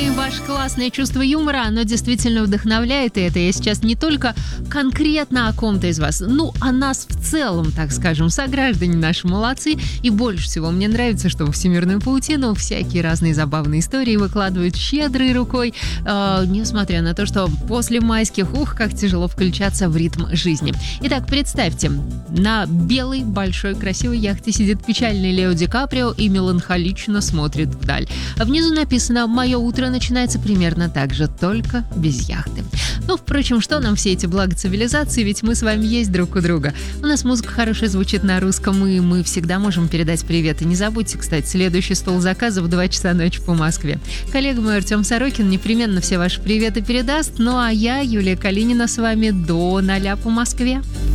и ваше классное чувство юмора, оно действительно вдохновляет, и это я сейчас не только конкретно о ком-то из вас, ну, о нас в целом, так скажем, сограждане наши молодцы, и больше всего мне нравится, что во всемирную паутину всякие разные забавные истории выкладывают щедрой рукой, несмотря на то, что после майских, как тяжело включаться в ритм жизни. Итак, представьте, на белой, большой, красивой яхте сидит печальный Лео Ди Каприо и меланхолично смотрит вдаль. Внизу написано: «Мое утро начинается примерно так же, только без яхты». Ну, впрочем, что нам все эти блага цивилизации, ведь мы с вами есть друг у друга. У нас музыка хорошая звучит на русском, и мы всегда можем передать привет. И не забудьте, кстати, следующий стол заказов в 2 часа ночи по Москве. Коллега мой Артем Сорокин непременно все ваши приветы передаст. Ну а я, Юлия Калинина, с вами до 0 по Москве.